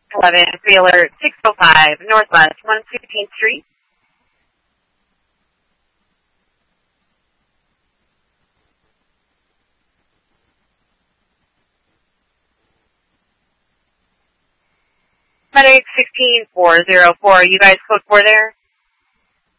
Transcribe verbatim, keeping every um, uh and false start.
eleven, Baylor, six oh five, Northwest, one sixteenth Street. Medic sixteen four oh four, you guys code four there?